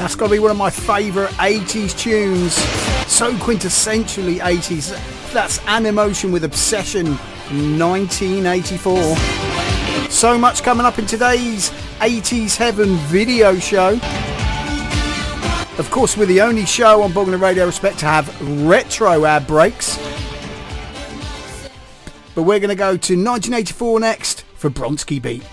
That's got to be one of my favourite 80s tunes. So quintessentially 80s. That's Animotion with Obsession, 1984. So much coming up in today's 80s Heaven video show. Of course, we're the only show on Bognor Radio Respect to have retro ad breaks. But we're going to go to 1984 next for Bronski Beat.